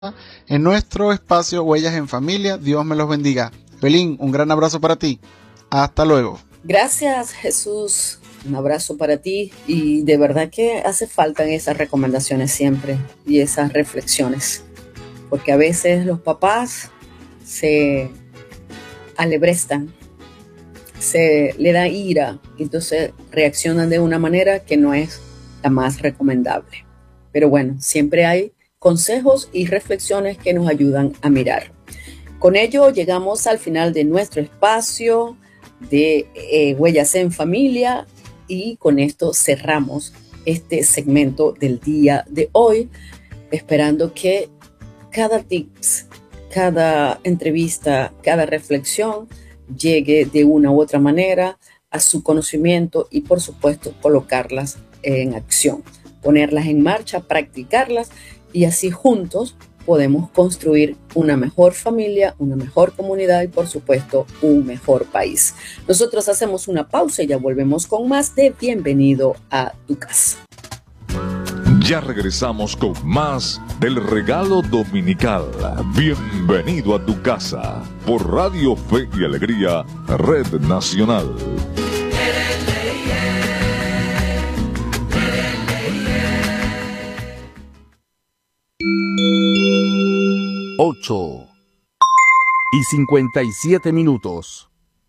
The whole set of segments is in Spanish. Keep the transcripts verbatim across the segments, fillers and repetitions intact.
en nuestro espacio Huellas en Familia. Dios me los bendiga. Belín, un gran abrazo para ti. Hasta luego. Gracias, Jesús. Un abrazo para ti. Y de verdad que hace falta esas recomendaciones siempre y esas reflexiones. Porque a veces los papás se alebrestan, se le da ira, y entonces reaccionan de una manera que no es la más recomendable. Pero bueno, siempre hay consejos y reflexiones que nos ayudan a mirar. Con ello llegamos al final de nuestro espacio de eh, Huellas en Familia, y con esto cerramos este segmento del día de hoy, esperando que cada tips, cada entrevista, cada reflexión llegue de una u otra manera a su conocimiento y, por supuesto, colocarlas en acción, ponerlas en marcha, practicarlas, y así juntos podemos construir una mejor familia, una mejor comunidad y, por supuesto, un mejor país. Nosotros hacemos una pausa y ya volvemos con más de Bienvenido a tu casa. Ya regresamos con más del regalo dominical. Bienvenido a tu casa por Radio Fe y Alegría, Red Nacional. Ocho y cincuenta y siete minutos.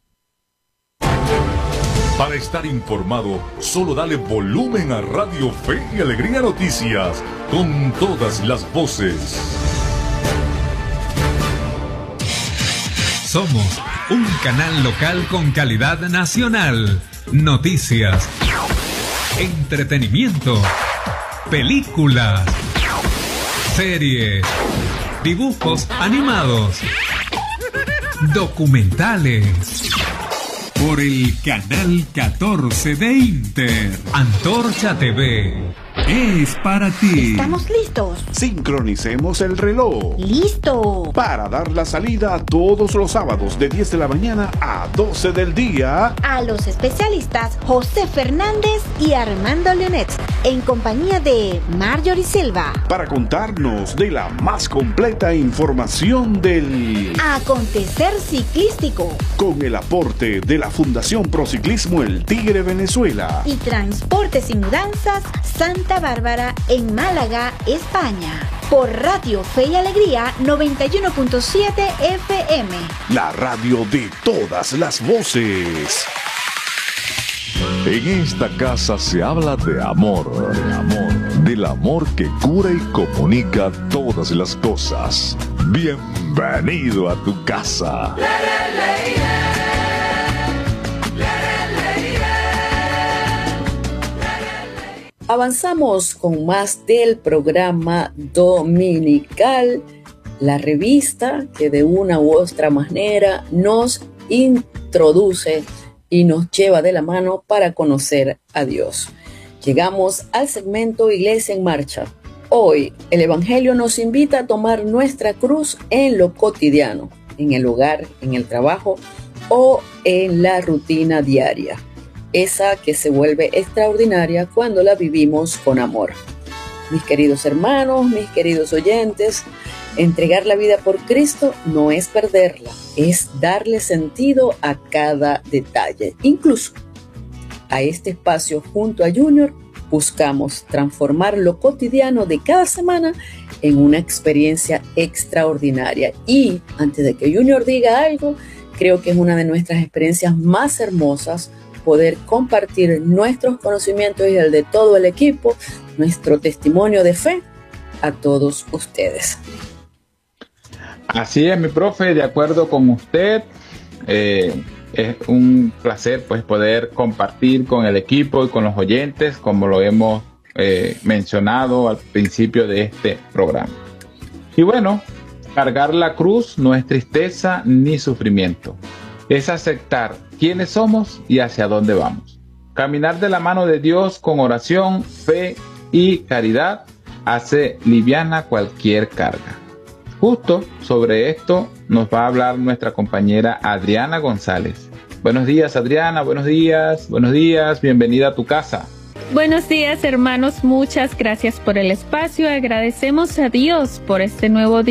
Para estar informado, solo dale volumen a Radio Fe y Alegría Noticias, con todas las voces. Somos un canal local con calidad nacional. Noticias, entretenimiento, películas, series, dibujos animados, documentales. Por el canal catorce de Inter. Antorcha T V es para ti. ¿Estamos listos? Sincronicemos el reloj. ¡Listo! Para dar la salida todos los sábados de diez de la mañana a doce del día. A los especialistas José Fernández y Armando Leonet, en compañía de Marjorie Silva. Para contarnos de la más completa información del acontecer ciclístico. Con el aporte de la Fundación Prociclismo El Tigre Venezuela. Y Transportes y Mudanzas Santa Bárbara en Málaga, España. Por Radio Fe y Alegría noventa y uno punto siete F M. La radio de todas las voces. En esta casa se habla de amor, de amor, del amor que cura y comunica todas las cosas. Bienvenido a tu casa. Avanzamos con más del programa dominical, la revista que de una u otra manera nos introduce y nos lleva de la mano para conocer a Dios. Llegamos al segmento Iglesia en Marcha. Hoy el Evangelio nos invita a tomar nuestra cruz en lo cotidiano, en el hogar, en el trabajo o en la rutina diaria. Esa que se vuelve extraordinaria cuando la vivimos con amor. Mis queridos hermanos, mis queridos oyentes, entregar la vida por Cristo no es perderla, es darle sentido a cada detalle. Incluso a este espacio junto a Junior buscamos transformar lo cotidiano de cada semana en una experiencia extraordinaria. Y antes de que Junior diga algo, creo que es una de nuestras experiencias más hermosas poder compartir nuestros conocimientos y el de todo el equipo, nuestro testimonio de fe a todos ustedes. Así es, mi profe, de acuerdo con usted. Eh, es un placer pues poder compartir con el equipo y con los oyentes, como lo hemos eh, mencionado al principio de este programa. Y bueno, cargar la cruz no es tristeza ni sufrimiento. Es aceptar quiénes somos y hacia dónde vamos. Caminar de la mano de Dios con oración, fe y caridad hace liviana cualquier carga. Justo sobre esto nos va a hablar nuestra compañera Adriana González. Buenos días, Adriana, buenos días, buenos días, bienvenida a tu casa. Buenos días, hermanos. Muchas gracias por el espacio. Agradecemos a Dios por este nuevo día.